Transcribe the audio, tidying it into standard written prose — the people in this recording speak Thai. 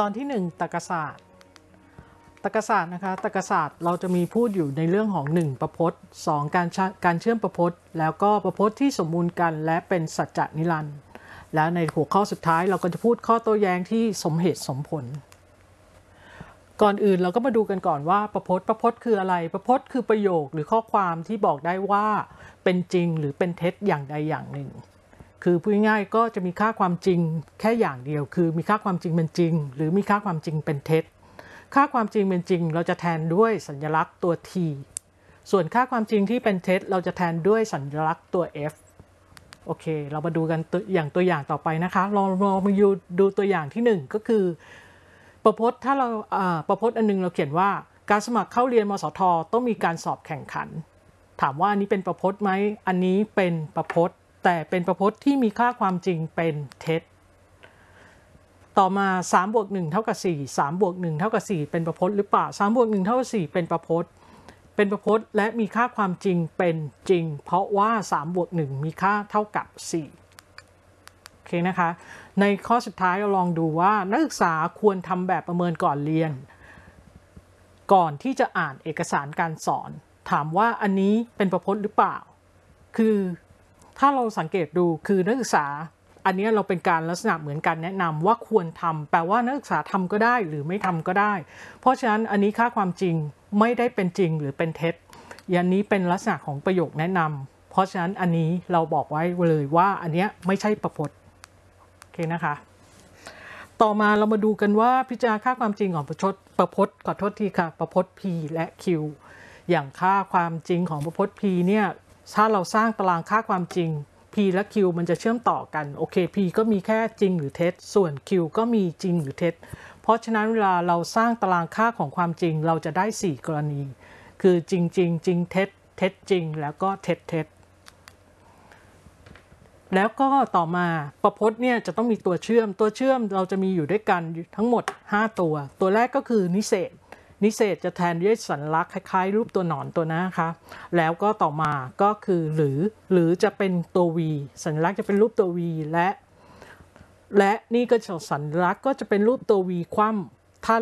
ตอนที่1ตรรกศาสตร์นะคะตรรกศาสตร์เราจะมีพูดอยู่ในเรื่องของ1ประพจน์2การเชื่อมประพจน์แล้วก็ประพจน์ที่สมบูรณ์กันและเป็นสัจจนิรันดร์และในหัวข้อสุดท้ายเราก็จะพูดข้อโต้แย้งที่สมเหตุสมผลก่อนอื่นเราก็มาดูกันก่อนว่าประพจน์คืออะไรประพจน์คือประโยคหรือข้อความที่บอกได้ว่าเป็นจริงหรือเป็นเท็จอย่างใดอย่างหนึ่งคือพูดง่ายๆก็จะมีค่าความจริงแค่อย่างเดียวคือมีค่าความจริงเป็นจริงหรือมีค่าความจริงเป็นเท็จค่าความจริงเป็นจริงเราจะแทนด้วยสัญลักษณ์ตัว t ส่วนค่าความจริงที่เป็นเท็จเราจะแทนด้วยสัญลักษณ์ตัว f โอเคเรามาดูกันตัวอย่างต่อไปนะคะลองมาดูตัวอย่างที่1ก็คือประพจน์ถ้าเราประพจน์อันนึงเราเขียนว่าการสมัครเข้าเรียนมสทต้องมีการสอบแข่งขันถามว่าอันนี้เป็นประพจน์ไหมอันนี้เป็นประพจน์แต่เป็นประพจน์ที่มีค่าความจริงเป็นเท็จต่อมา3 บวก 1 เท่ากับ4 3 บวก 1 เท่ากับ4เป็นประพจน์หรือเปล่า3 บวก 1 เท่ากับ4เป็นประพจน์และมีค่าความจริงเป็นจริงเพราะว่า3 บวก 1 มีค่าเท่ากับ4โอเคนะคะในข้อสุดท้ายเราลองดูว่านักศึกษาควรทำแบบประเมินก่อนเรียนก่อนที่จะอ่านเอกสารการสอนถามว่าอันนี้เป็นประพจน์หรือเปล่าคือถ้าเราสังเกตดูคือนักศึกษาอันนี้เราเป็นการลักษณะเหมือนการแนะนำว่าควรทำแปลว่านักศึกษาทำก็ได้หรือไม่ทำก็ได้เพราะฉะนั้นอันนี้ค่าความจริงไม่ได้เป็นจริงหรือเป็นเท็จอันนี้เป็นลักษณะของประโยคแนะนำเพราะฉะนั้นอันนี้เราบอกไว้เลยว่าอันนี้ไม่ใช่ประพจน์โอเคนะคะต่อมาเรามาดูกันว่าพิจารณาค่าความจริงของประพจน์ขอโทษทีค่ะประพจน์ p และ q อย่างค่าความจริงของประพจน์ p เนี่ยถ้าเราสร้างตารางค่าความจริง p และ q มันจะเชื่อมต่อกันโอเค p ก็มีแค่จริงหรือเท็จส่วน q ก็มีจริงหรือเท็จเพราะฉะนั้นเวลาเราสร้างตารางค่าของความจริงเราจะได้4กรณีคือจริงเท็จจริงแล้วก็เท็จแล้วก็ต่อมาประพจน์เนี่ยจะต้องมีตัวเชื่อมเราจะมีอยู่ด้วยกันทั้งหมด5ตัวแรกก็คือนิเศษจะแทนด้วยสัญลักษณ์คล้ายๆรูปตัวหนอนตัวนะคะแล้วก็ต่อมาก็คือหรือจะเป็นตัว v สัญลักษณ์จะเป็นรูปตัว v และนี่ก็สัญลักษณ์ก็จะเป็นรูปตัว v คว่